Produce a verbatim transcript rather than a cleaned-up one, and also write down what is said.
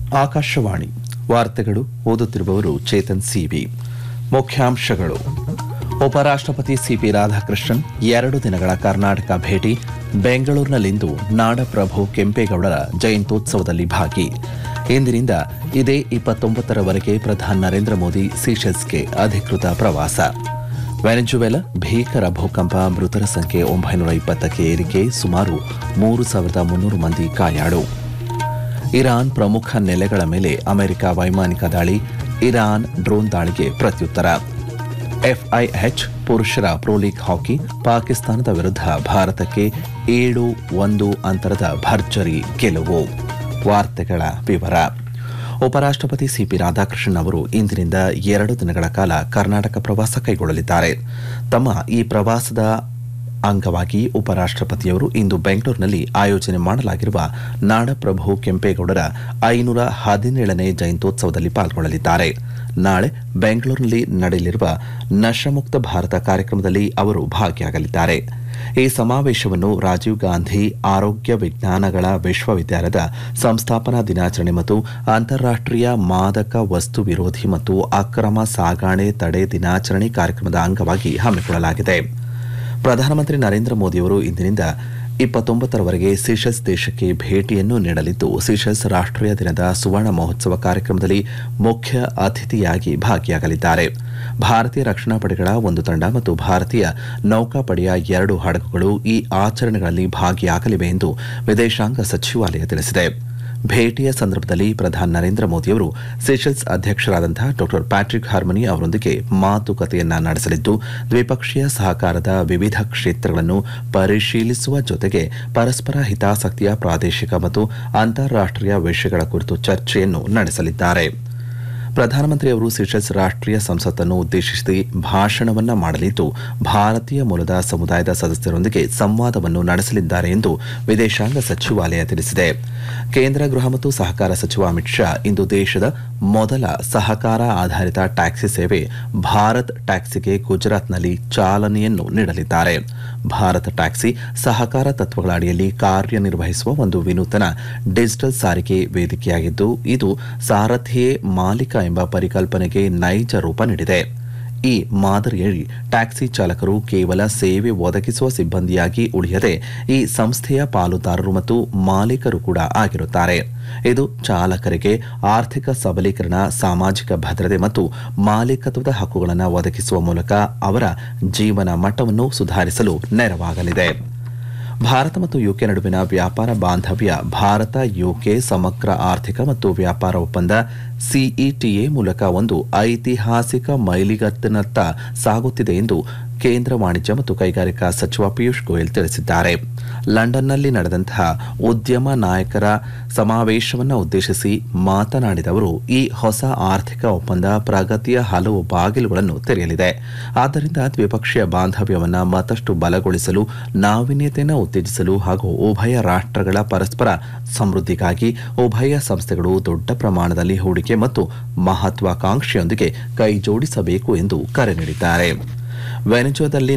ಆಕಾಶವಾಣಿ ವಾರ್ತೆಗಳು ಓದುತ್ತಿರುವವರು ಚೇತನ್ ಸಿವಿ. ಮುಖ್ಯಾಂಶಗಳು. ಉಪರಾಷ್ಟಪತಿ ಸಿಪಿ ರಾಧಾಕೃಷ್ಣನ್ ಎರಡು ದಿನಗಳ ಕರ್ನಾಟಕ ಭೇಟಿ. ಬೆಂಗಳೂರಿನಲ್ಲಿಂದು ನಾಡಪ್ರಭು ಕೆಂಪೇಗೌಡರ ಜಯಂತ್ಯೋತ್ಸವದಲ್ಲಿ ಭಾಗಿ. ಇಂದಿನಿಂದ ಇದೇ ಇಪ್ಪತ್ತೊಂಬತ್ತರವರೆಗೆ ಪ್ರಧಾನಿ ನರೇಂದ್ರ ಮೋದಿ ಸೀಶೆಲ್ಸ್ಗೆ ಅಧಿಕೃತ ಪ್ರವಾಸ. ವೆನೆಜುವೆಲಾ ಭೀಕರ ಭೂಕಂಪ, ಮೃತರ ಸಂಖ್ಯೆ ಒಂಬೈನೂರ ಇಪ್ಪತ್ತಕ್ಕೆ ಏರಿಕೆ, ಸುಮಾರು ಮೂರು ಸಾವಿರದ ಮುನ್ನೂರು ಮಂದಿ ಗಾಯಾಳು. ಇರಾನ್ ಪ್ರಮುಖ ನೆಲೆಗಳ ಮೇಲೆ ಅಮೆರಿಕ ವೈಮಾನಿಕ ದಾಳಿ, ಇರಾನ್ ಡ್ರೋನ್ ದಾಳಿಗೆ ಪ್ರತ್ಯುತ್ತರ. ಎಫ್ಐಎಚ್ ಪುರುಷರ ಪ್ರೊ ಲೀಗ್ ಹಾಕಿ, ಪಾಕಿಸ್ತಾನದ ವಿರುದ್ಧ ಭಾರತಕ್ಕೆ ಏಳು ಒಂದು ಅಂತರದ ಭರ್ಜರಿ ಗೆಲುವು. ವಾರ್ತೆಗಳ ವಿವರ. ಉಪರಾಷ್ಟಪತಿ ಸಿಪಿ ರಾಧಾಕೃಷ್ಣನ್ ಅವರು ಇಂದಿನಿಂದ ಎರಡು ದಿನಗಳ ಕಾಲ ಕರ್ನಾಟಕ ಪ್ರವಾಸ ಕೈಗೊಳ್ಳಲಿದ್ದಾರೆ. ತಮ್ಮ ಈ ಪ್ರವಾಸದ ಅಂಗವಾಗಿ ಉಪರಾಷ್ಟಪತಿಯವರು ಇಂದು ಬೆಂಗಳೂರಿನಲ್ಲಿ ಆಯೋಜನೆ ಮಾಡಲಾಗಿರುವ ನಾಡಪ್ರಭು ಕೆಂಪೇಗೌಡರ ಐನೂರ ಹದಿನೇಳನೇ ಜಯಂತ್ಯೋತ್ಸವದಲ್ಲಿ ಪಾಲ್ಗೊಳ್ಳಲಿದ್ದಾರೆ. ನಾಳೆ ಬೆಂಗಳೂರಿನಲ್ಲಿ ನಡೆಯಲಿರುವ ನಶಮುಕ್ತ ಭಾರತ ಕಾರ್ಯಕ್ರಮದಲ್ಲಿ ಅವರು ಭಾಗಿಯಾಗಲಿದ್ದಾರೆ. ಈ ಸಮಾವೇಶವನ್ನು ರಾಜೀವ್ ಗಾಂಧಿ ಆರೋಗ್ಯ ವಿಜ್ಞಾನಗಳ ವಿಶ್ವವಿದ್ಯಾಲಯದ ಸಂಸ್ಥಾಪನಾ ದಿನಾಚರಣೆ ಮತ್ತು ಅಂತಾರಾಷ್ಟೀಯ ಮಾದಕ ವಸ್ತು ವಿರೋಧಿ ಮತ್ತು ಅಕ್ರಮ ಸಾಗಣೆ ತಡೆ ದಿನಾಚರಣೆ ಕಾರ್ಯಕ್ರಮದ ಅಂಗವಾಗಿ ಹಮ್ಮಿಕೊಳ್ಳಲಾಗಿದೆ. ಪ್ರಧಾನಮಂತ್ರಿ ನರೇಂದ್ರ ಮೋದಿಯವರು ಇಂದಿನಿಂದ ಇಪ್ಪತ್ತೊಂಬತ್ತರವರೆಗೆ ಸೀಶೆಲ್ಸ್ ದೇಶಕ್ಕೆ ಭೇಟಿಯನ್ನು ನೀಡಲಿದ್ದು, ಸೀಶೆಲ್ಸ್ ರಾಷ್ಟೀಯ ದಿನದ ಸುವರ್ಣ ಮಹೋತ್ಸವ ಕಾರ್ಯಕ್ರಮದಲ್ಲಿ ಮುಖ್ಯ ಅತಿಥಿಯಾಗಿ ಭಾಗಿಯಾಗಲಿದ್ದಾರೆ. ಭಾರತೀಯ ರಕ್ಷಣಾ ಪಡೆಗಳ ಒಂದು ತಂಡ ಮತ್ತು ಭಾರತೀಯ ನೌಕಾಪಡೆಯ ಎರಡು ಹಡಗುಗಳು ಈ ಆಚರಣೆಗಳಲ್ಲಿ ಭಾಗಿಯಾಗಲಿವೆ ಎಂದು ವಿದೇಶಾಂಗ ಸಚಿವಾಲಯ ತಿಳಿಸಿದೆ. ಭೇಟಿಯ ಸಂದರ್ಭದಲ್ಲಿ ಪ್ರಧಾನಿ ನರೇಂದ್ರ ಮೋದಿಯವರು ಸೀಶೆಲ್ಸ್ ಅಧ್ಯಕ್ಷರಾದಂತಹ ಡಾ ಪ್ಯಾಟ್ರಿಕ್ ಹಾರ್ಮನಿ ಅವರೊಂದಿಗೆ ಮಾತುಕತೆಯನ್ನ ನಡೆಸಲಿದ್ದು, ದ್ವಿಪಕ್ಷೀಯ ಸಹಕಾರದ ವಿವಿಧ ಕ್ಷೇತ್ರಗಳನ್ನು ಪರಿಶೀಲಿಸುವ ಜೊತೆಗೆ ಪರಸ್ಪರ ಹಿತಾಸಕ್ತಿಯ ಪ್ರಾದೇಶಿಕ ಮತ್ತು ಅಂತಾರಾಷ್ಟೀಯ ವಿಷಯಗಳ ಕುರಿತು ಚರ್ಚೆಯನ್ನು ನಡೆಸಲಿದ್ದಾರೆ. ಪ್ರಧಾನಮಂತ್ರಿಯವರು ಸೀಶೆಲ್ಸ್ ರಾಷ್ಟೀಯ ಸಂಸತ್ತನ್ನು ಉದ್ದೇಶಿಸಿ ಭಾಷಣವನ್ನ ಮಾಡಲಿದ್ದು, ಭಾರತೀಯ ಮೂಲದ ಸಮುದಾಯದ ಸದಸ್ಯರೊಂದಿಗೆ ಸಂವಾದವನ್ನು ನಡೆಸಲಿದ್ದಾರೆ ಎಂದು ವಿದೇಶಾಂಗ ಸಚಿವಾಲಯ ತಿಳಿಸಿದೆ. ಕೇಂದ್ರ ಗೃಹ ಮತ್ತು ಸಹಕಾರ ಸಚಿವ ಅಮಿತ್ ಶಾ ಇಂದು ದೇಶದ ಮೊದಲ ಸಹಕಾರ ಆಧಾರಿತ ಟ್ಯಾಕ್ಸಿ ಸೇವೆ ಭಾರತ್ ಟ್ಯಾಕ್ಸಿಗೆ ಗುಜರಾತ್ನಲ್ಲಿ ಚಾಲನೆಯನ್ನು ನೀಡಲಿದ್ದಾರೆ. ಭಾರತ್ ಟ್ಯಾಕ್ಸಿ ಸಹಕಾರ ತತ್ವಗಳ ಅಡಿಯಲ್ಲಿ ಕಾರ್ಯನಿರ್ವಹಿಸುವ ಒಂದು ವಿನೂತನ ಡಿಜಿಟಲ್ ಸಾರಿಗೆ ವೇದಿಕೆಯಾಗಿದ್ದು, ಇದು ಸಾರಥಿಯೇ ಮಾಲೀಕ ಎಂಬ ಪರಿಕಲ್ಪನೆಗೆ ನೈಜ ರೂಪ ನೀಡಿದೆ. ಈ ಮಾದರಿಯಲ್ಲಿ ಟ್ಯಾಕ್ಸಿ ಚಾಲಕರು ಕೇವಲ ಸೇವೆ ಒದಗಿಸುವ ಸಿಬ್ಬಂದಿಯಾಗಿ ಉಳಿಯದೆ ಈ ಸಂಸ್ಥೆಯ ಪಾಲುದಾರರು ಮತ್ತು ಮಾಲೀಕರು ಕೂಡ ಆಗಿರುತ್ತಾರೆ. ಇದು ಚಾಲಕರಿಗೆ ಆರ್ಥಿಕ ಸಬಲೀಕರಣ, ಸಾಮಾಜಿಕ ಭದ್ರತೆ ಮತ್ತು ಮಾಲೀಕತ್ವದ ಹಕ್ಕುಗಳನ್ನು ಒದಗಿಸುವ ಮೂಲಕ ಅವರ ಜೀವನ ಮಟ್ಟವನ್ನು ಸುಧಾರಿಸಲು ನೆರವಾಗಲಿದೆ. ಭಾರತ ಮತ್ತು ಯುಕೆ ನಡುವಿನ ವ್ಯಾಪಾರ ಬಾಂಧವ್ಯ ಭಾರತ ಯುಕೆ ಸಮಗ್ರ ಆರ್ಥಿಕ ಮತ್ತು ವ್ಯಾಪಾರ ಒಪ್ಪಂದ ಸಿಇಟಿಎ ಮೂಲಕ ಒಂದು ಐತಿಹಾಸಿಕ ಮೈಲಿಗತ್ತಿನತ್ತ ಸಾಗುತ್ತಿದೆ ಎಂದು ಕೇಂದ್ರ ವಾಣಿಜ್ಯ ಮತ್ತು ಕೈಗಾರಿಕಾ ಸಚಿವ ಪಿಯೂಷ್ ಗೋಯಲ್ ತಿಳಿಸಿದ್ದಾರೆ. ಲಂಡನ್ನಲ್ಲಿ ನಡೆದಂತಹ ಉದ್ಯಮ ನಾಯಕರ ಸಮಾವೇಶವನ್ನು ಉದ್ದೇಶಿಸಿ ಮಾತನಾಡಿದ ಅವರು, ಈ ಹೊಸ ಆರ್ಥಿಕ ಒಪ್ಪಂದ ಪ್ರಗತಿಯ ಹಲವು ಬಾಗಿಲುಗಳನ್ನು ತೆರೆಯಲಿದೆ. ಆದ್ದರಿಂದ ದ್ವಿಪಕ್ಷೀಯ ಬಾಂಧವ್ಯವನ್ನು ಮತ್ತಷ್ಟು ಬಲಗೊಳಿಸಲು, ನಾವೀನ್ಯತೆಯನ್ನು ಉತ್ತೇಜಿಸಲು ಹಾಗೂ ಉಭಯ ರಾಷ್ಟ್ರಗಳ ಪರಸ್ಪರ ಸಮೃದ್ಧಿಗಾಗಿ ಉಭಯ ಸಂಸ್ಥೆಗಳು ದೊಡ್ಡ ಪ್ರಮಾಣದಲ್ಲಿ ಹೂಡಿಕೆ ಮತ್ತು ಮಹತ್ವಾಕಾಂಕ್ಷೆಯೊಂದಿಗೆ ಕೈಜೋಡಿಸಬೇಕು ಎಂದು ಕರೆ ನೀಡಿದ್ದಾರೆ. ವೆನೆಜುವೆಲಾದಲ್ಲಿ